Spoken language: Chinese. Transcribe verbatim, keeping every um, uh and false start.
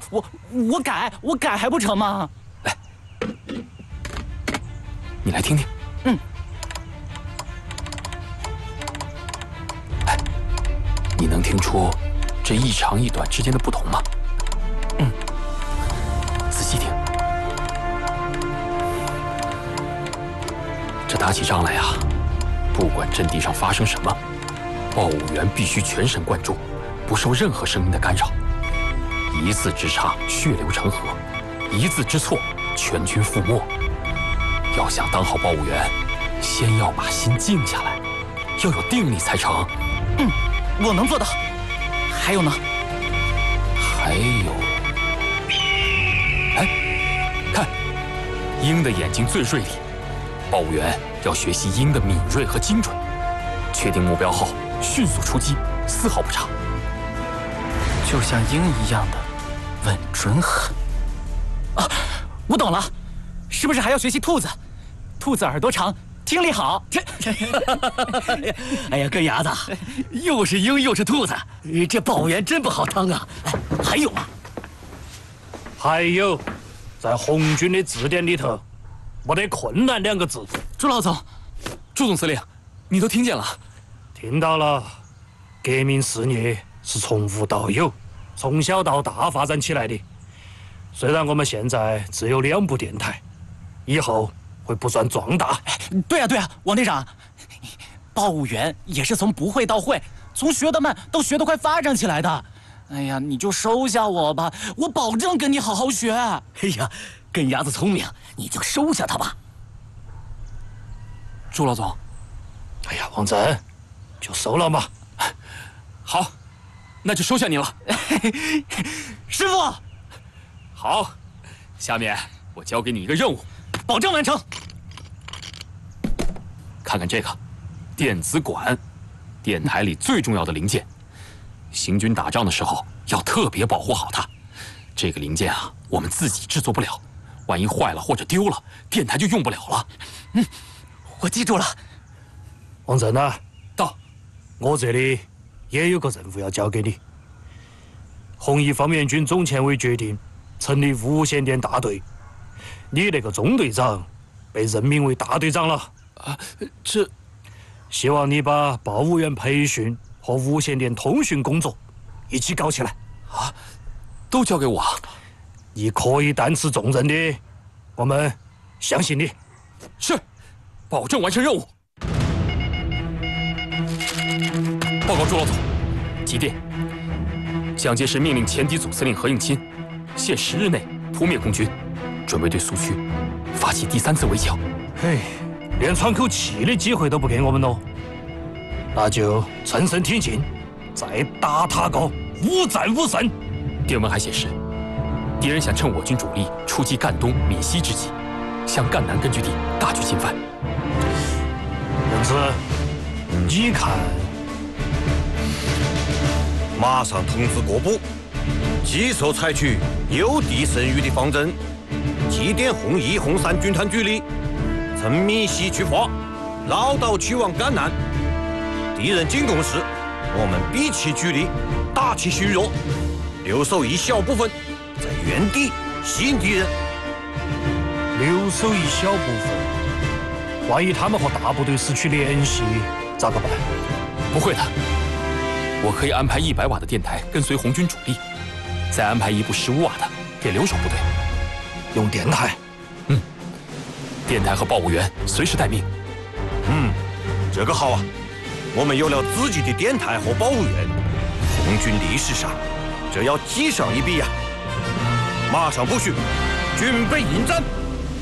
我我改我改还不成吗？ 来，你来听听。 嗯。 哎，你能听出这一长一短之间的不同吗？ 嗯。 仔细听。这打起仗来呀，不管阵地上发生什么，报务员必须全神贯注，不受任何声音的干扰。一字之差，血流成河；一字之错，全军覆没。要想当好报务员，先要把心静下来，要有定力才成。 嗯，我能做到。还有呢？ 还有，哎，看，鹰的眼睛最锐利。报务员要学习鹰的敏锐和精准，确定目标后迅速出击，丝毫不差。 就像鹰一样的稳准狠。啊，我懂了，是不是还要学习兔子？兔子耳朵长，听力好。 哎呀，根牙子，又是鹰又是兔子，这报务员真不好当啊！还有啊， 还有，在红军的字典里头。没得困难两个字。 朱老总，朱总司令，你都听见了？ 听到了。革命事业是从无到有，从小到大发展起来的。虽然我们现在只有两部电台，以后会不断壮大。 对啊对啊，王队长，报务员也是从不会到会，从学得慢到学得快发展起来的。哎呀，你就收下我吧，我保证跟你好好学。 哎呀，根牙子聪明，你就收下他吧。 朱老总， 哎呀，王震，就收了嘛。 好，那就收下你了。 师傅， 好，下面我交给你一个任务， 保证完成。 看看这个，电子管，电台里最重要的零件。行军打仗的时候要特别保护好它。这个零件啊，我们自己制作不了，万一坏了或者丢了，电台就用不了了。 嗯，我记住了。 王震啊， 到， 我这里也有个任务要交给你。红一方面军总前委决定成立无线电大队，你那个中队长被任命为大队长了。 啊，这， 希望你把报务员培训和无线电通讯工作一起搞起来。 啊，都交给我。 你可以担此重任的，我们相信你。 是，保证完成任务。报告朱老总，急电，蒋介石命令前敌总司令何应钦，限十日内扑灭共军，准备对苏区发起第三次围剿。 嘿，连喘口气的机会都不给我们喽，那就趁胜挺进，再打他个五战五胜。 电文还显示，敌人想趁我军主力出击赣东、闽西之际，向赣南根据地大举进犯。 任子，你看， 马上通知各部，即速采取诱敌胜余的方针，祭奠红一、红三军团主力，趁闽西去发，绕道去往赣南。敌人进攻时，我们避其距离，打其虚弱，留守一小部分在原地吸引敌人。 留守一小部分，万一他们和大部队失去联系，咋个办？ 不会的，我可以安排一百瓦的电台跟随红军主力，再安排一部十五瓦的给留守部队。 用电台？ 嗯，电台和报务员随时待命。 嗯，这个好啊！我们有了自己的电台和报务员，红军历史上这要记上一笔呀！马上部署，准备迎战。